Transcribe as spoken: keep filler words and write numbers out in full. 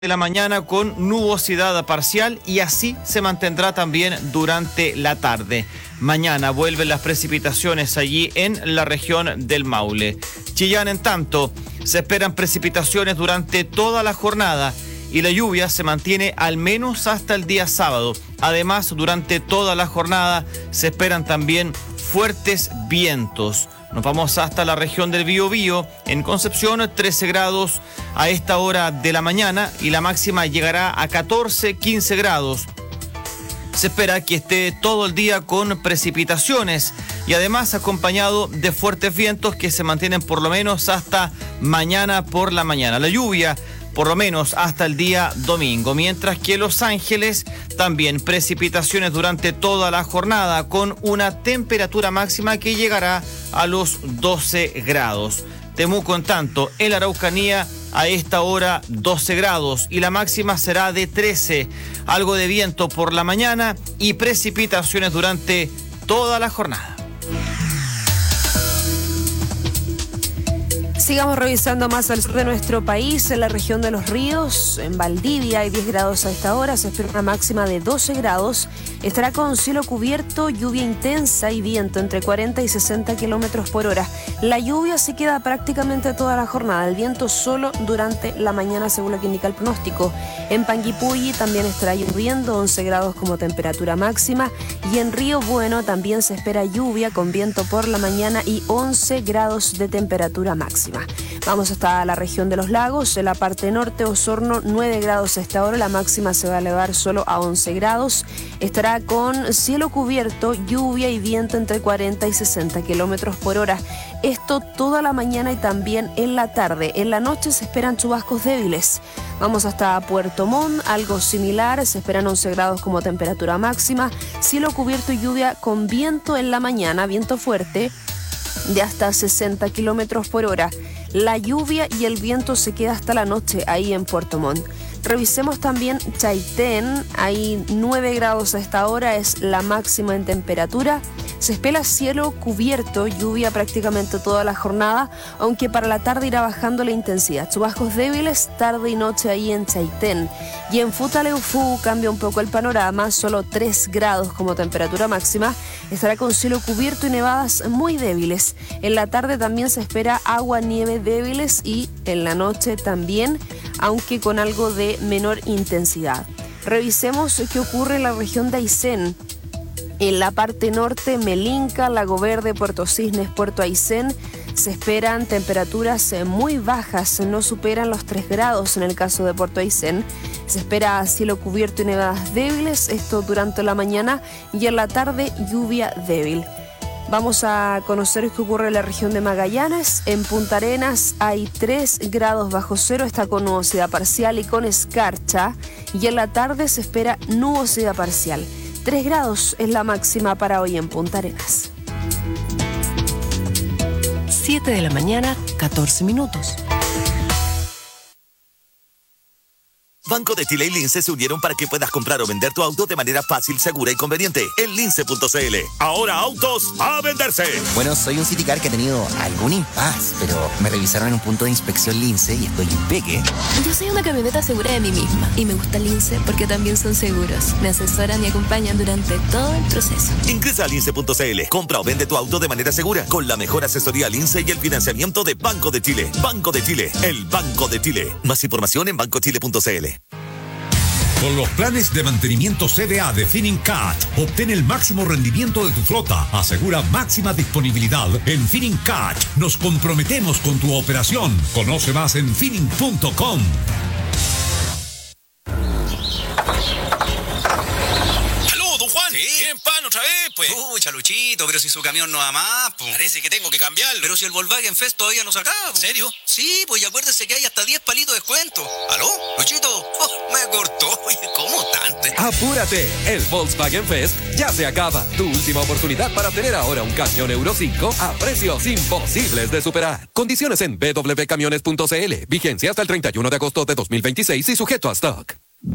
de la mañana con nubosidad parcial y así se mantendrá también durante la tarde. Mañana vuelven las precipitaciones allí en la región del Maule. Chillán, en tanto, se esperan precipitaciones durante toda la jornada y la lluvia se mantiene al menos hasta el día sábado. Además, durante toda la jornada se esperan también fuertes vientos. Nos vamos hasta la región del Biobío. En Concepción, trece grados a esta hora de la mañana y la máxima llegará a catorce, quince grados. Se espera que esté todo el día con precipitaciones y además acompañado de fuertes vientos que se mantienen por lo menos hasta mañana por la mañana. La lluvia por lo menos hasta el día domingo, mientras que Los Ángeles también precipitaciones durante toda la jornada con una temperatura máxima que llegará a los doce grados. Temuco, en tanto, en la Araucanía a esta hora doce grados y la máxima será de trece. Algo de viento por la mañana y precipitaciones durante toda la jornada. Sigamos revisando más al sur de nuestro país, en la región de Los Ríos. En Valdivia hay diez grados a esta hora, se espera una máxima de doce grados. Estará con cielo cubierto, lluvia intensa y viento entre cuarenta y sesenta kilómetros por hora. La lluvia se queda prácticamente toda la jornada, el viento solo durante la mañana según lo que indica el pronóstico. En Panguipulli también estará lloviendo, once grados como temperatura máxima. Y en Río Bueno también se espera lluvia con viento por la mañana y once grados de temperatura máxima. Vamos hasta la región de los lagos, en la parte norte, Osorno, nueve grados a esta hora, la máxima se va a elevar solo a once grados. Estará con cielo cubierto, lluvia y viento entre cuarenta y sesenta kilómetros por hora. Esto toda la mañana y también en la tarde. En la noche se esperan chubascos débiles. Vamos hasta Puerto Montt, algo similar, se esperan once grados como temperatura máxima, cielo cubierto y lluvia con viento en la mañana, viento fuerte de hasta sesenta kilómetros por hora. La lluvia y el viento se queda hasta la noche ahí en Puerto Montt. Revisemos también Chaitén, hay nueve grados a esta hora, es la máxima en temperatura. Se espera cielo cubierto, lluvia prácticamente toda la jornada, aunque para la tarde irá bajando la intensidad. Chubascos débiles tarde y noche ahí en Chaitén. Y en Futaleufú cambia un poco el panorama, solo tres grados como temperatura máxima. Estará con cielo cubierto y nevadas muy débiles. En la tarde también se espera agua, nieve débiles y en la noche también, aunque con algo de menor intensidad. Revisemos qué ocurre en la región de Aysén. En la parte norte, Melinca, Lago Verde, Puerto Cisnes, Puerto Aysén, se esperan temperaturas muy bajas, no superan los tres grados en el caso de Puerto Aysén. Se espera cielo cubierto y nevadas débiles, esto durante la mañana, y en la tarde lluvia débil. Vamos a conocer qué ocurre en la región de Magallanes. En Punta Arenas hay tres grados bajo cero, está con nubosidad parcial y con escarcha, y en la tarde se espera nubosidad parcial. tres grados es la máxima para hoy en Punta Arenas. siete de la mañana, catorce minutos. Banco de Chile y Lince se unieron para que puedas comprar o vender tu auto de manera fácil, segura y conveniente en lince punto c l. Ahora autos a venderse. Bueno, soy un Citicar que ha tenido algún impas, pero me revisaron en un punto de inspección Lince y estoy impeque. Yo soy una camioneta segura de mí misma y me gusta Lince porque también son seguros. Me asesoran y acompañan durante todo el proceso. Ingresa a lince punto c l. Compra o vende tu auto de manera segura con la mejor asesoría Lince y el financiamiento de Banco de Chile. Banco de Chile, el Banco de Chile. Más información en banco chile punto c l. Con los planes de mantenimiento C D A de Finincat, obtén el máximo rendimiento de tu flota. Asegura máxima disponibilidad. En Finincat nos comprometemos con tu operación. Conoce más en finin punto com. ¡Aló, don Juan! ¿Sí? ¿Quieren pan otra vez, pues? Uy, Chaluchito, pero si su camión no va más, pues. Parece que tengo que cambiarlo. Pero si el Volkswagen Fest todavía no se acaba. ¿En serio? Sí, pues y acuérdese que hay hasta diez palitos de descuento. ¿Aló? Luchito, oh, me cortó. Oye, ¿cómo tanto? ¡Apúrate! El Volkswagen Fest ya se acaba. Tu última oportunidad para tener ahora un camión Euro cinco a precios imposibles de superar. Condiciones en w w w punto camiones punto c l. Vigencia hasta el treinta y uno de agosto de dos mil veintiséis y sujeto a stock.